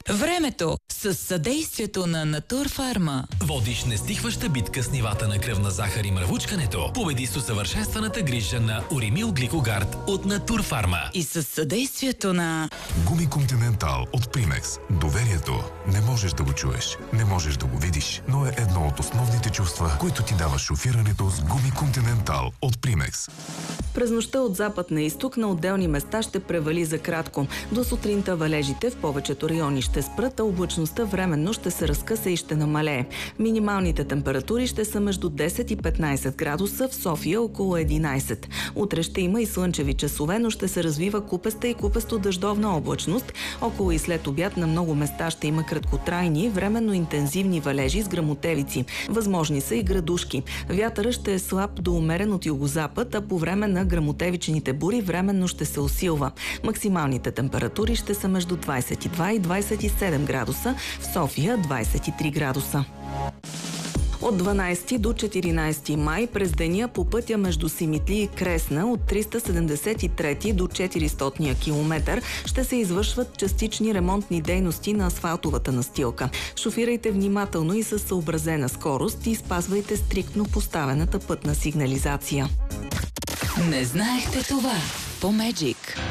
Времето с съдействието на Натурфарма. Водиш нестихваща битка с нивата на кръвна захар и мръвучкането. Победи с усъвършенстваната грижа на Уримил Гликогард от Натурфарма. И с съдействието на Гуми Континентал от Примекс. Доверието не можеш да го чуеш, не можеш да го видиш, но е едно от основните чувства, които ти дава шофирането с Гуми Континентал от Примекс. През нощта от запад на изток на отделни места ще превали за кратко. До сутринта валежите в повечето райони ще спрат, а облачността временно ще се разкъса и ще намалее. Минималните температури ще са между 10 и 15 градуса, в София около 11. Утре ще има и слънчеви часове, но ще се развива купеста и купесто-дъждовна облачност. Около и след обяд на много места ще има краткотрайни, временно интензивни валежи с гръмотевици. Възможни са и градушки. Вятърът ще е слаб до умерен от югозапад, а по време на гръмотевичните бури временно ще се усилва. Максималните температури ще са между 22 и 27 градуса, в София 23 градуса. От 12 до 14 май през деня по пътя между Симитли и Кресна от 373 до 400 км ще се извършват частични ремонтни дейности на асфалтовата настилка. Шофирайте внимателно и със съобразена скорост и спазвайте стриктно поставената пътна сигнализация. Не знаехте това по Magic.